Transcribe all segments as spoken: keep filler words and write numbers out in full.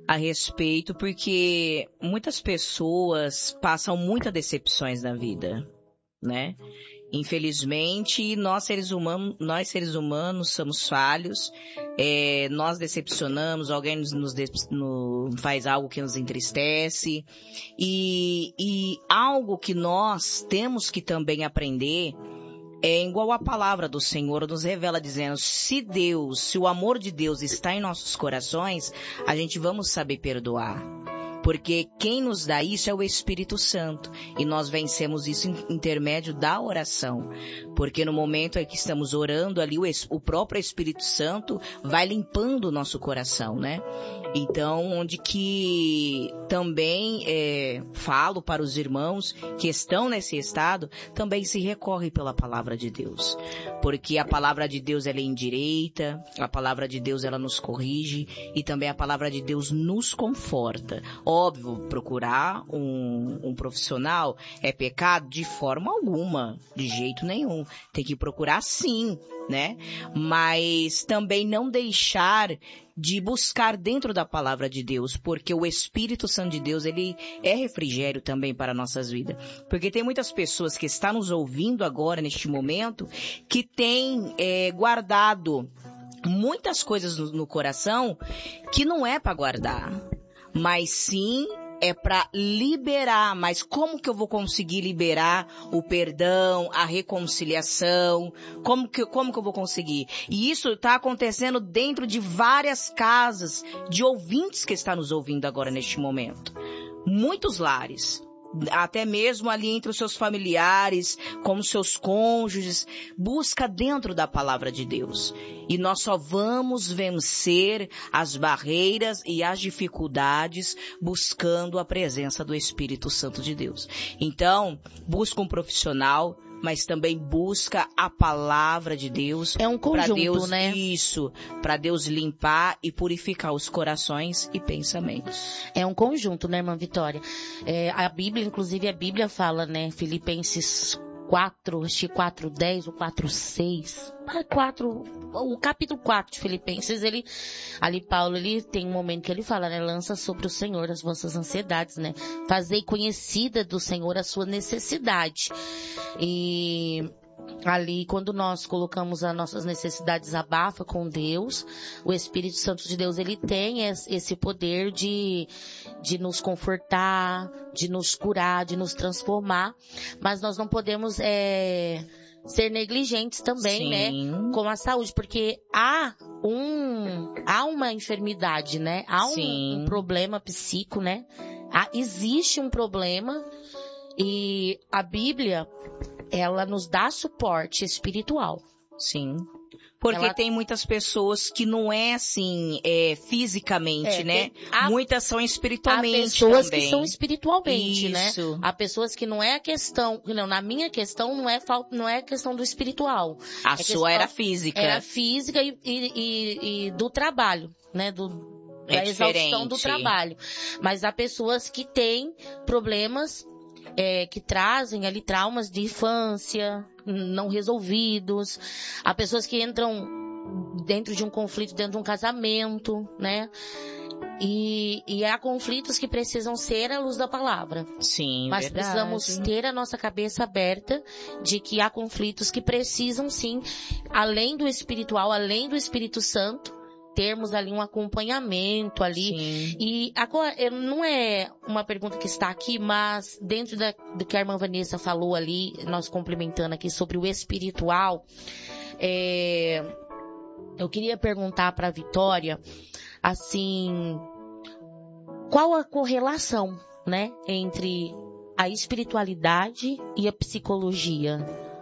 a respeito, porque muitas pessoas passam muitas decepções na vida, né? Infelizmente, nós seres humanos, nós seres humanos somos falhos, é, nós decepcionamos, alguém nos, nos, nos faz algo que nos entristece, e, e algo que nós temos que também aprender é igual a palavra do Senhor nos revela dizendo, se Deus, se o amor de Deus está em nossos corações, a gente vamos saber perdoar. Porque quem nos dá isso é o Espírito Santo. E nós vencemos isso em intermédio da oração. Porque no momento em que estamos orando ali, o próprio Espírito Santo vai limpando o nosso coração, né? Então, onde que também é, falo para os irmãos que estão nesse estado, também se recorre pela palavra de Deus. Porque a palavra de Deus ela é indireita, a palavra de Deus ela nos corrige e também a palavra de Deus nos conforta. Óbvio, procurar um, um profissional é pecado de forma alguma, de jeito nenhum. Tem que procurar sim, né? Mas também não deixar de buscar dentro da palavra de Deus, porque o Espírito Santo de Deus, ele é refrigério também para nossas vidas. Porque tem muitas pessoas que estão nos ouvindo agora, neste momento, que têm é, guardado muitas coisas no, no coração que não é para guardar, mas sim é para liberar. Mas como que eu vou conseguir liberar o perdão, a reconciliação? Como que, como que eu vou conseguir? E isso está acontecendo dentro de várias casas de ouvintes que estão nos ouvindo agora neste momento. Muitos lares. Até mesmo ali entre os seus familiares, com os seus cônjuges, busca dentro da palavra de Deus. E nós só vamos vencer as barreiras e as dificuldades buscando a presença do Espírito Santo de Deus. Então, busca um profissional, mas também busca a palavra de Deus. É um conjunto, pra Deus, né? Isso, para Deus limpar e purificar os corações e pensamentos. É um conjunto, né, irmã Vitória? É, a Bíblia, inclusive a Bíblia fala, né, Filipenses quatro, acho que quatro, dez ou quatro, seis, quatro, o capítulo quatro de Filipenses, ele, ali Paulo, ele tem um momento que ele fala, né, lança sobre o Senhor as vossas ansiedades, né, fazei conhecida do Senhor a sua necessidade. E ali, quando nós colocamos as nossas necessidades abafa com Deus, o Espírito Santo de Deus, ele tem esse poder de, de nos confortar, de nos curar, de nos transformar, mas nós não podemos é, ser negligentes também, Sim. né, com a saúde, porque há um, há uma enfermidade, né, há um, um problema psíquico, né, há, existe um problema e a Bíblia, ela nos dá suporte espiritual. Sim. Porque ela... tem muitas pessoas que não é assim, é, fisicamente, é, né? Há, muitas são espiritualmente também. Há pessoas também. que são espiritualmente, Isso. né? Há pessoas que não é a questão, não, na minha questão não é, não é a questão do espiritual. A é sua questão, era física. Era física e, e, e, e do trabalho, né? Do, é da diferente. exaustão do trabalho. Mas há pessoas que têm problemas É, que trazem ali traumas de infância não resolvidos. Há pessoas que entram dentro de um conflito, dentro de um casamento, né? E, e há conflitos que precisam ser à luz da palavra. Sim, Mas verdade. precisamos ter a nossa cabeça aberta de que há conflitos que precisam sim, além do espiritual, além do Espírito Santo, termos ali um acompanhamento ali. Sim. E agora, não é uma pergunta que está aqui, mas dentro da, do que a irmã Vanessa falou ali, nós complementando aqui sobre o espiritual, é, eu queria perguntar para a Vitória, assim, qual a correlação, né, entre a espiritualidade e a psicologia?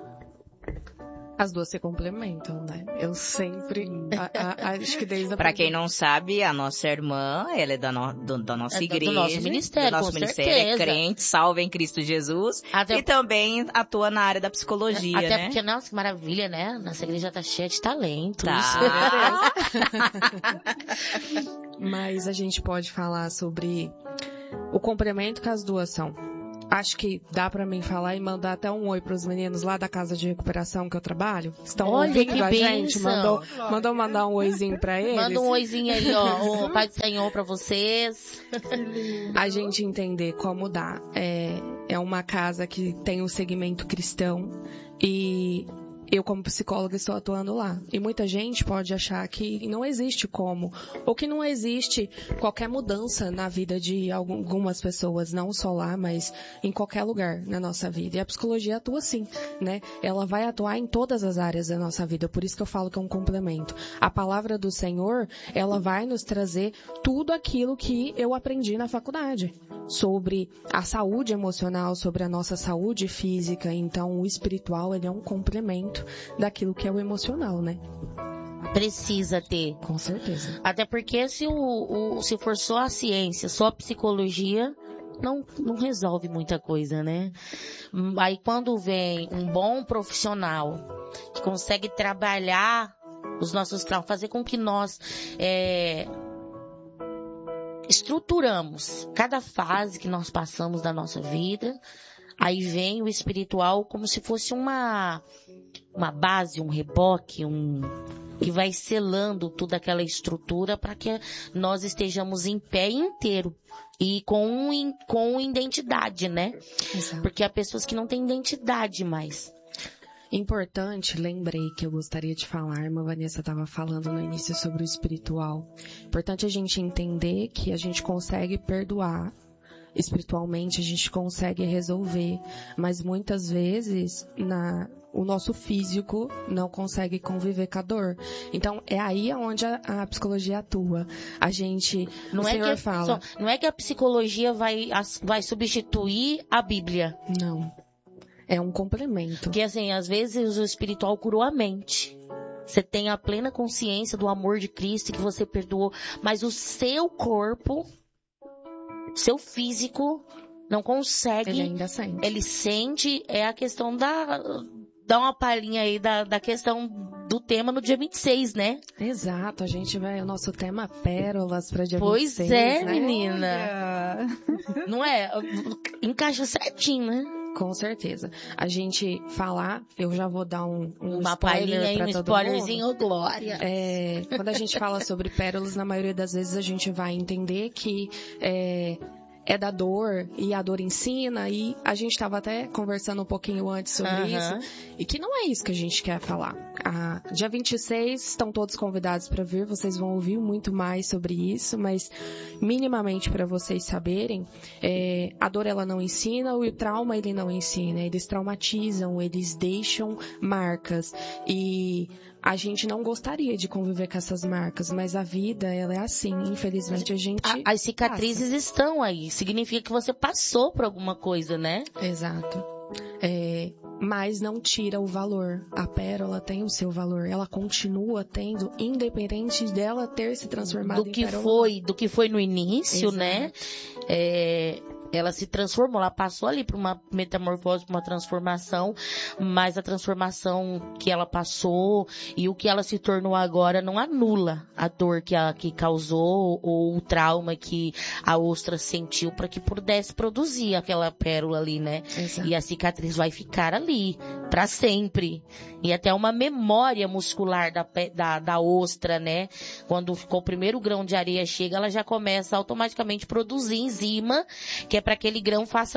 As duas se complementam, né? Eu sempre, a, a, acho que desde a... Pra quem não sabe, a nossa irmã, ela é da, no, do, da nossa é igreja. Do nosso ministério, do nosso com ministério, certeza. É crente, salva em Cristo Jesus. Até... E também atua na área da psicologia, Até né? porque, nossa, que maravilha, né? Nossa igreja tá cheia de talentos. Tá. Mas a gente pode falar sobre o complemento que as duas são. Acho que dá pra mim falar e mandar até um oi pros meninos lá da casa de recuperação que eu trabalho. Estão Olha, ouvindo que a gente? bênção. Mandou, mandou mandar um oizinho pra eles. Manda um oizinho aí, ó. O Pai do Senhor pra vocês. A gente entender como dá. É, é uma casa que tem um segmento cristão e eu, como psicóloga, estou atuando lá. E muita gente pode achar que não existe como, ou que não existe qualquer mudança na vida de algumas pessoas, não só lá, mas em qualquer lugar na nossa vida. E a psicologia atua assim, né? Ela vai atuar em todas as áreas da nossa vida, por isso que eu falo que é um complemento. A palavra do Senhor, ela vai nos trazer tudo aquilo que eu aprendi na faculdade, sobre a saúde emocional, sobre a nossa saúde física. Então, o espiritual, ele é um complemento daquilo que é o emocional, né? Precisa ter. Com certeza. Até porque se, o, o, se for só a ciência, só a psicologia, não, não resolve muita coisa, né? Aí quando vem um bom profissional que consegue trabalhar os nossos traumas, fazer com que nós é, estruturamos cada fase que nós passamos da nossa vida, aí vem o espiritual como se fosse uma... uma base, um reboque, um que vai selando toda aquela estrutura para que nós estejamos em pé inteiro e com, com identidade, né? Exato. Porque há pessoas que não têm identidade mais. Importante, lembrei que eu gostaria de falar, a irmã Vanessa estava falando no início sobre o espiritual. Importante a gente entender que a gente consegue perdoar. Espiritualmente a gente consegue resolver, mas muitas vezes na, o nosso físico não consegue conviver com a dor. Então é aí onde a, a psicologia atua. A gente, não o é Senhor que a, fala... Não é que a psicologia vai, vai substituir a Bíblia. Não. É um complemento. Porque assim, às vezes o espiritual curou a mente. Você tem a plena consciência do amor de Cristo que você perdoou, mas o seu corpo... seu físico não consegue. Ele ainda sente. Ele sente, é a questão da... Dá uma palhinha aí da, da questão do tema no dia vinte e seis, né? Exato, a gente vai... O nosso tema pérolas para dia pois vinte e seis, é, né? menina. Não é? Encaixa certinho, né? Com certeza. A gente falar, eu já vou dar um, um uma spoiler palhinha aí, pra um todo spoilerzinho, mundo. glória. É, quando a gente fala sobre pérolas, na maioria das vezes a gente vai entender que é, é da dor, e a dor ensina, e a gente estava até conversando um pouquinho antes sobre Uhum. isso, e que não é isso que a gente quer falar. Ah, dia vinte e seis, estão todos convidados para vir, vocês vão ouvir muito mais sobre isso, mas minimamente para vocês saberem, é, a dor ela não ensina, o trauma ele não ensina, eles traumatizam, eles deixam marcas, e a gente não gostaria de conviver com essas marcas, mas a vida, ela é assim. Infelizmente, a gente A, as cicatrizes passa. estão aí. Significa que você passou por alguma coisa, né? Exato. É, mas não tira o valor. A pérola tem o seu valor. Ela continua tendo, independente dela ter se transformado do em que pérola. foi, do que foi no início, Exato. né? É... Ela se transformou, ela passou ali por uma metamorfose, por uma transformação, mas a transformação que ela passou e o que ela se tornou agora não anula a dor que ela que causou ou o trauma que a ostra sentiu para que pudesse produzir aquela pérola ali, né? Exato. E a cicatriz vai ficar ali para sempre. E até uma memória muscular da, da, da ostra, né? Quando ficou o primeiro grão de areia chega, ela já começa automaticamente a produzir enzima, que é para que aquele grão faça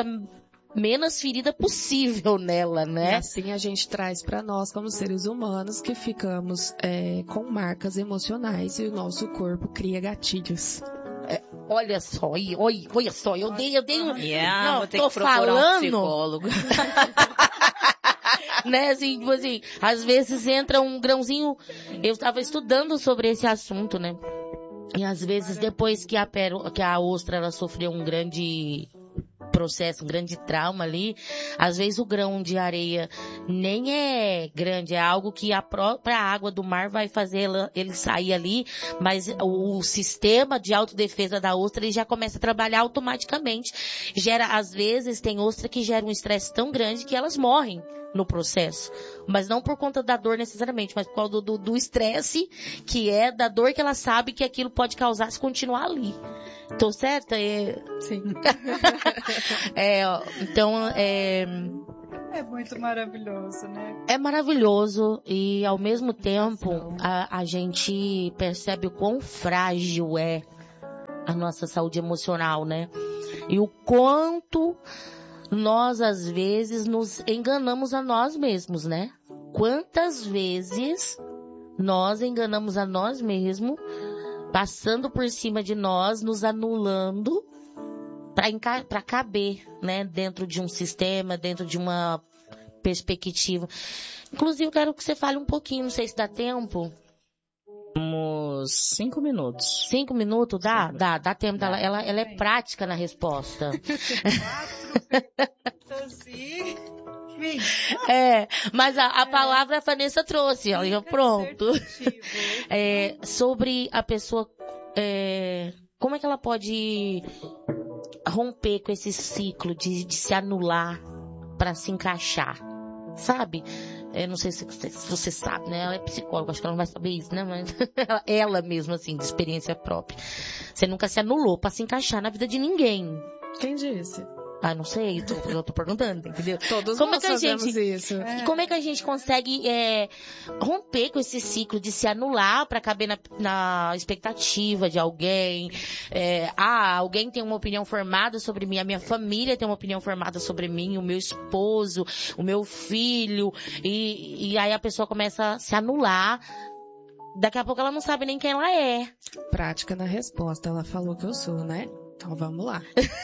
menos ferida possível nela, né? E assim a gente traz para nós, como seres humanos, que ficamos é, com marcas emocionais e o nosso corpo cria gatilhos. É, olha só, olha, olha só, eu dei, eu dei um... Yeah, não, vou ter tô que procurar falando, um psicólogo. né, assim, tipo assim, às vezes entra um grãozinho, eu estava estudando sobre esse assunto, né? E às vezes depois que a, pérola, que a ostra ela sofreu um grande processo, um grande trauma ali, às vezes o grão de areia nem é grande, é algo que a própria água do mar vai fazer ela, ele sair ali, mas o, o sistema de autodefesa da ostra ele já começa a trabalhar automaticamente. Gera, às vezes, tem ostra que gera um estresse tão grande que elas morrem no processo. Mas não por conta da dor necessariamente, mas por causa do estresse, que é da dor que ela sabe que aquilo pode causar se continuar ali. Tô certa? É... Sim. é, então, é... É muito maravilhoso, né? É maravilhoso e, ao mesmo tempo, a, a gente percebe o quão frágil é a nossa saúde emocional, né? E o quanto nós, às vezes, nos enganamos a nós mesmos, né? Quantas vezes nós enganamos a nós mesmos, passando por cima de nós, nos anulando para caber, né? Dentro de um sistema, dentro de uma perspectiva. Inclusive, eu quero que você fale um pouquinho, não sei se dá tempo. Temos cinco minutos. Cinco minutos? Dá? Cinco. Dá, dá tempo Dá. dela. Ela, ela é prática na resposta. Quatro perguntas e... É, mas a, a palavra a Vanessa trouxe, ó, já pronto. É, sobre a pessoa, é, como é que ela pode romper com esse ciclo de, de se anular para se encaixar, sabe? Eu não sei se você, se você sabe, né? Ela é psicóloga, acho que ela não vai saber isso, né? Mas ela mesma, assim, de experiência própria. Você nunca se anulou para se encaixar na vida de ninguém. Quem disse? Ah, não sei, eu tô, eu tô perguntando, entendeu? Todos como nós é que a fazemos gente, isso. E como é que a gente consegue é, romper com esse ciclo de se anular para caber na, na expectativa de alguém? É, ah, alguém tem uma opinião formada sobre mim, a minha família tem uma opinião formada sobre mim, o meu esposo, o meu filho, e, e aí a pessoa começa a se anular. Daqui a pouco ela não sabe nem quem ela é. Prática na resposta, ela falou que eu sou, né? Então vamos lá.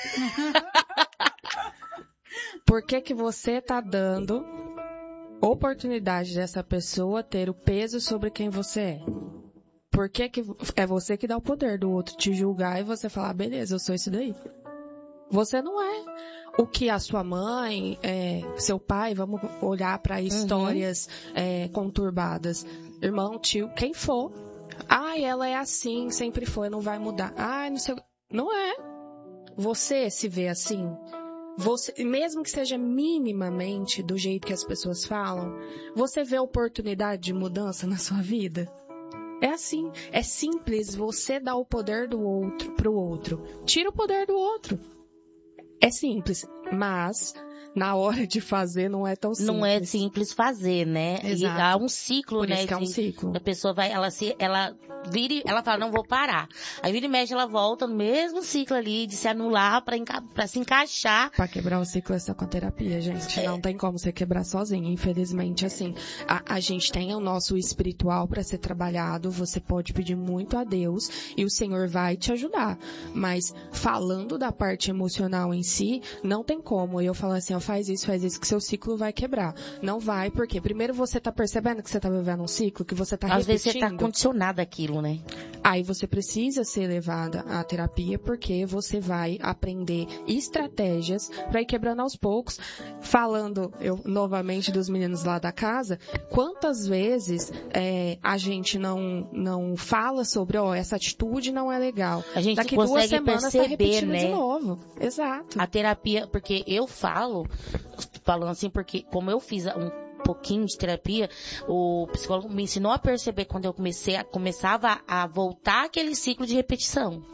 Por que que você tá dando oportunidade dessa pessoa ter o peso sobre quem você é? Por que que é você que dá o poder do outro te julgar e você falar, beleza, eu sou isso daí? Você não é. O que a sua mãe, é, seu pai, vamos olhar para histórias uhum. é, conturbadas. Irmão, tio, quem for. Ai, ela é assim, sempre foi, não vai mudar. Ai, não sei. Não é. Você se vê assim. Você, mesmo que seja minimamente do jeito que as pessoas falam, você vê oportunidade de mudança na sua vida? É assim. É simples você dar o poder do outro pro outro. Tira o poder do outro. É simples, mas na hora de fazer não é tão simples. Não é simples fazer, né? Exato. E há um ciclo, Por né? Isso que é um de, ciclo. A pessoa vai, ela se, ela vira, e- ela fala, não vou parar. Aí vira e mexe, ela volta no mesmo ciclo ali de se anular pra, enca- pra se encaixar. Pra quebrar o ciclo é só com a terapia, gente. É. Não tem como você quebrar sozinho, infelizmente. Assim, a, a gente tem o nosso espiritual pra ser trabalhado. Você pode pedir muito a Deus e o Senhor vai te ajudar. Mas falando da parte emocional em si, não tem como. Eu falo assim, ó, faz isso, faz isso, que seu ciclo vai quebrar. Não vai, porque primeiro você tá percebendo que você tá vivendo um ciclo, que você tá Às repetindo. vezes você tá condicionado àquilo, né? Aí você precisa ser levada à terapia porque você vai aprender estratégias para ir quebrando aos poucos. Falando eu novamente dos meninos lá da casa, quantas vezes é, a gente não não fala sobre, ó, essa atitude não é legal. A gente Daqui duas consegue semanas tá perceber, repetindo né? de novo. Exato. A terapia, porque eu falo, falando assim, porque como eu fiz um pouquinho de terapia, o psicólogo me ensinou a perceber quando eu comecei a, começava a voltar aquele ciclo de repetição.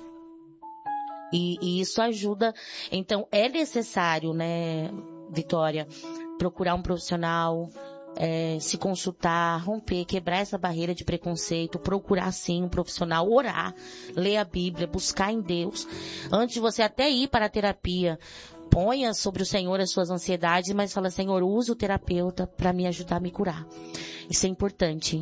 E, e isso ajuda. Então, é necessário, né, Vitória, procurar um profissional, é, se consultar, romper, quebrar essa barreira de preconceito, procurar sim um profissional, orar, ler a Bíblia, buscar em Deus. Antes de você até ir para a terapia, ponha sobre o Senhor as suas ansiedades, mas fala, Senhor, use o terapeuta para me ajudar a me curar. Isso é importante.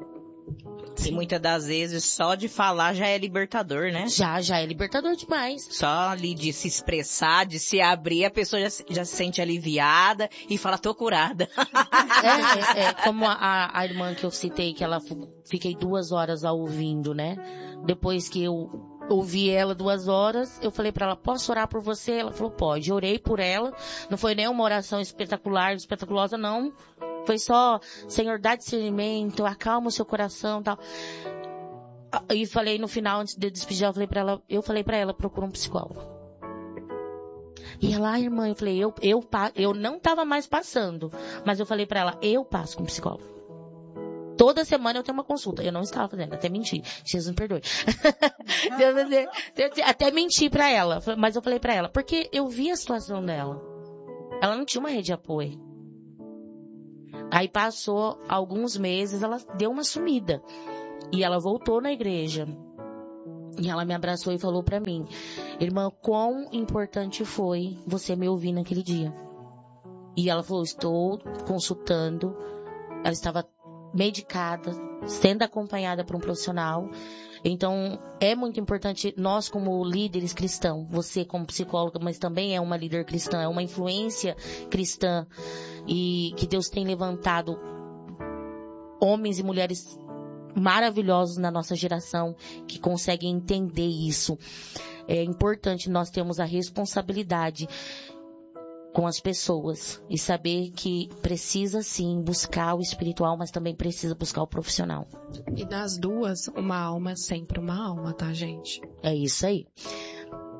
E muitas das vezes só de falar já é libertador, né? Já, já é libertador demais. Só ali de se expressar, de se abrir, a pessoa já, se- já se sente aliviada e fala, tô curada. É, é, é, como a, a irmã que eu citei, que ela fu- fiquei duas horas a ouvindo, né? Depois que eu ouvi ela duas horas, eu falei pra ela, posso orar por você? Ela falou, pode. Eu orei por ela. Não foi nem uma oração espetacular, espetaculosa, não. Foi só, Senhor, dá discernimento, acalma o seu coração e tal. E falei no final, antes de despedir, eu falei pra ela, eu falei pra ela, procura um psicólogo. E ela, ah, irmã, eu falei, eu, eu, eu não tava mais passando. Mas eu falei pra ela, eu passo com psicólogo. Toda semana eu tenho uma consulta. Eu não estava fazendo, até menti. Jesus me perdoe. Até menti pra ela. Mas eu falei pra ela, porque eu vi a situação dela. Ela não tinha uma rede de apoio. Aí passou alguns meses, ela deu uma sumida. E ela voltou na igreja. E ela me abraçou e falou pra mim, irmã, quão importante foi você me ouvir naquele dia. E ela falou, estou consultando. Ela estava medicada, sendo acompanhada por um profissional. Então, é muito importante nós como líderes cristãos, você como psicóloga, mas também é uma líder cristã, é uma influência cristã, e que Deus tem levantado homens e mulheres maravilhosos na nossa geração que conseguem entender isso. É importante nós termos a responsabilidade com as pessoas e saber que precisa sim buscar o espiritual, mas também precisa buscar o profissional. E das duas, uma alma é sempre uma alma, tá, gente? É isso aí.